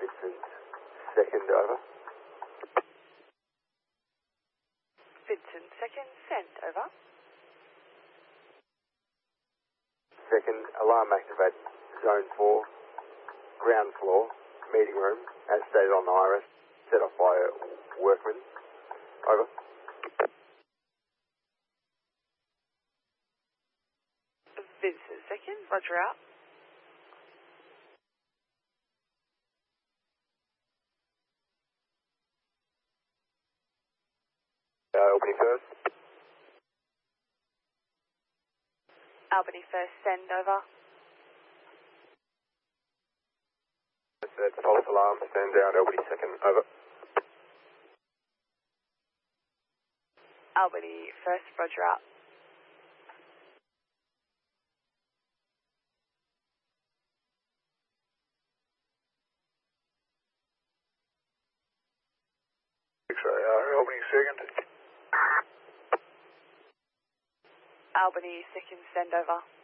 Vincent, second, over. Vincent, second, send, over. Second, alarm activated, zone 4, ground floor, meeting room, as stated on the IRS, set off by a workman. Over. Vincent, second, roger out. Albany first. Albany first, send, over. That's false alarm, stand down, Albany second, over. Albany first, roger out. X-ray, Albany second. Albany second, send, over.